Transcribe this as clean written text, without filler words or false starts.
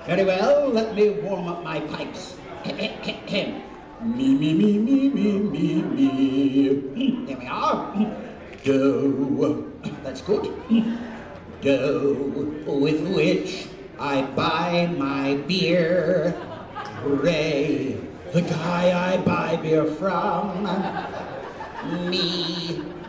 Very well, let me warm up my pipes. Me, me, me, me, me, me, me. Here we are. Dough. That's good. Dough with which I buy my beer. Ray, the guy I buy beer from. Me,